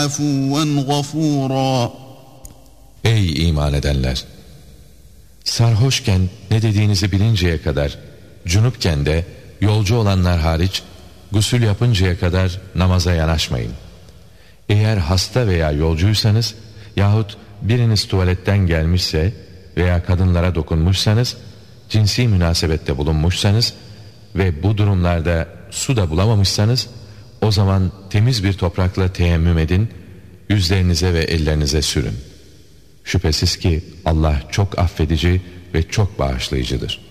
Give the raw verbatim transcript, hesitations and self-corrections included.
عَفُوًّا غَفُورًا. Ey iman edenler! Sarhoşken ne dediğinizi bilinceye kadar, cunupken de yolcu olanlar hariç gusül yapıncaya kadar namaza yanaşmayın. Eğer hasta veya yolcuysanız yahut biriniz tuvaletten gelmişse veya kadınlara dokunmuşsanız, cinsi münasebette bulunmuşsanız ve bu durumlarda su da bulamamışsanız, o zaman temiz bir toprakla teyemmüm edin, yüzlerinize ve ellerinize sürün. Şüphesiz ki Allah çok affedici ve çok bağışlayıcıdır.